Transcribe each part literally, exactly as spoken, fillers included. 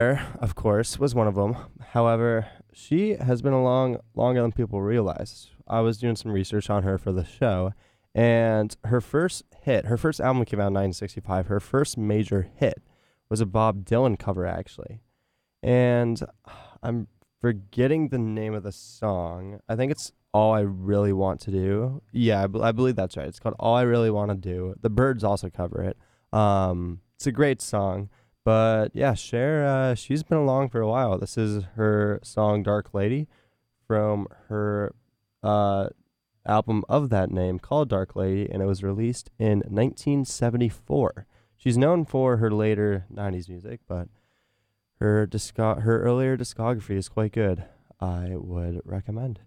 of course, was one of them. However, she has been along longer than people realize. I was doing some research on her for the show, and her first hit, her first album came out in nineteen sixty-five. Her first major hit was a Bob Dylan cover, actually. And I'm forgetting the name of the song. I think it's All I Really Want to Do. Yeah, I, b- I believe that's right. It's called All I Really Want to Do. The Birds also cover it. Um, it's a great song. But yeah, Cher, uh, she's been along for a while. This is her song Dark Lady from her uh, album of that name called Dark Lady, and it was released in nineteen seventy-four. She's known for her later nineties music, but her disco- her earlier discography is quite good. I would recommend.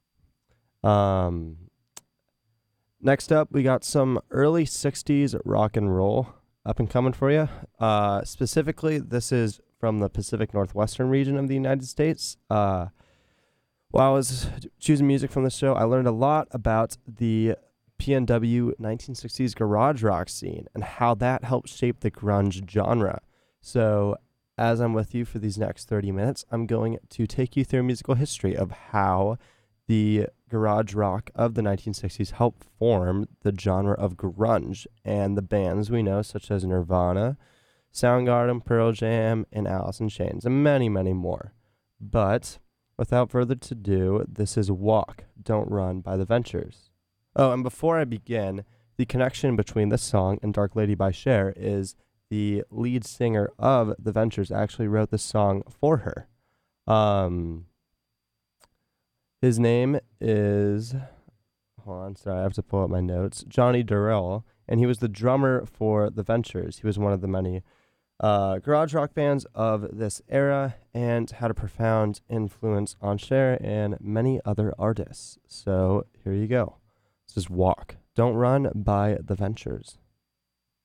Um, Next up, we got some early sixties rock and roll up and coming for you. Uh, specifically, this is from the Pacific Northwestern region of the United States. Uh, while I was choosing music from the show, I learned a lot about the P N W nineteen sixties garage rock scene and how that helped shape the grunge genre. So, as I'm with you for these next thirty minutes, I'm going to take you through a musical history of how the garage rock of the nineteen sixties helped form the genre of grunge and the bands we know, such as Nirvana, Soundgarden, Pearl Jam, and Alice in Chains, and many, many more. But without further ado, this is Walk, Don't Run by The Ventures. Oh, and before I begin, the connection between this song and Dark Lady by Cher is the lead singer of The Ventures actually wrote this song for her. Um, his name is, hold on, sorry, I have to pull up my notes, Johnny Durrell, and he was the drummer for The Ventures. He was one of the many uh, garage rock bands of this era and had a profound influence on Cher and many other artists. So here you go. This is Walk, Don't Run by The Ventures.